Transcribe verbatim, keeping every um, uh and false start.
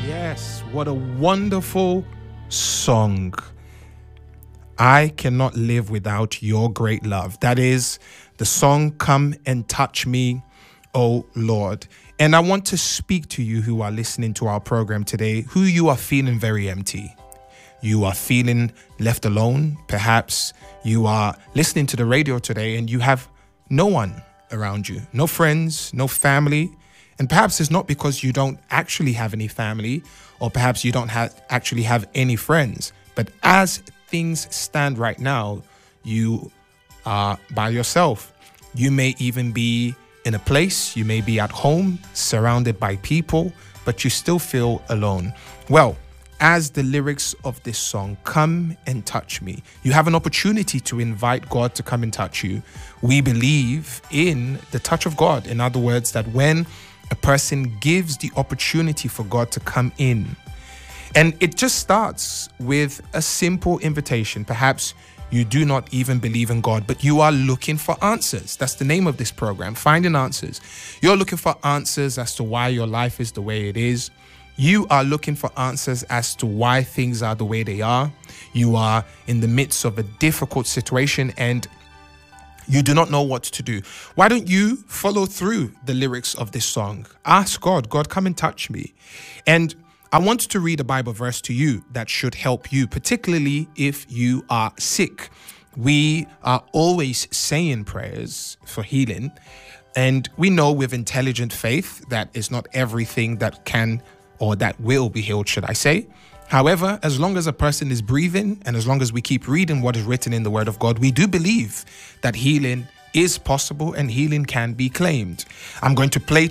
Yes, what a wonderful song. I cannot live without your great love. That is the song, Come and Touch Me, O Lord. And I want to speak to you who are listening to our program today, who you are feeling very empty. You are feeling left alone. Perhaps you are listening to the radio today and you have no one around you, no friends, no family. And perhaps it's not because you don't actually have any family, or perhaps you don't have actually have any friends. But as things stand right now, you are by yourself. You may even be in a place, you may be at home, surrounded by people, but you still feel alone. Well, as the lyrics of this song, Come and Touch Me, you have an opportunity to invite God to come and touch you. We believe in the touch of God. In other words, that when a person gives the opportunity for God to come in, and it just starts with a simple invitation. Perhaps you do not even believe in God, but you are looking for answers. That's the name of this program, Finding Answers. You're looking for answers as to why your life is the way it is. You are looking for answers as to why things are the way they are. You are in the midst of a difficult situation and you do not know what to do. Why don't you follow through the lyrics of this song? Ask God, God, come and touch me. And I want to read a Bible verse to you that should help you, particularly if you are sick. We are always saying prayers for healing, and we know with intelligent faith that is not everything that can or that will be healed, should I say. However, as long as a person is breathing and as long as we keep reading what is written in the Word of God, we do believe that healing is possible and healing can be claimed. I'm going to play